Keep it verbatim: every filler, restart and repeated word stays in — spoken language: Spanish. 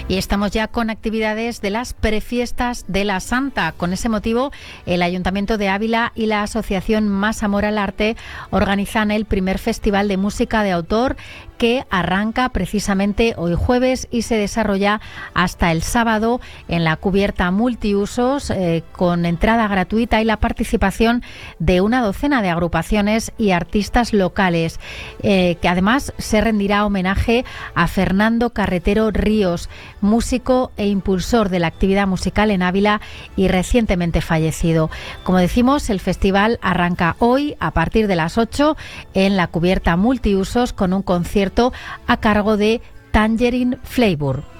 Y estamos ya con actividades de las prefiestas de la Santa. Con ese motivo, el Ayuntamiento de Ávila y la Asociación Más Amor al Arte organizan el primer festival de música de autor, que arranca precisamente hoy jueves y se desarrolla hasta el sábado en la cubierta multiusos, eh, con entrada gratuita y la participación de una docena de agrupaciones y artistas locales, eh, que además se rendirá homenaje a Fernando Carretero Ríos, músico e impulsor de la actividad musical en Ávila y recientemente fallecido. Como decimos, el festival arranca hoy a partir de las ocho en la cubierta multiusos con un concierto a cargo de Tangerine Flavor.